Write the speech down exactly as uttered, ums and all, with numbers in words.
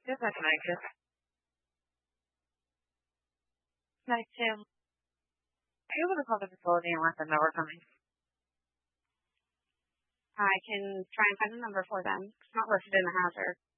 Just like Alexis. Night two. Are you able to call the facility and let them know we're coming? I can try and find a number for them. It's not listed in the hazard.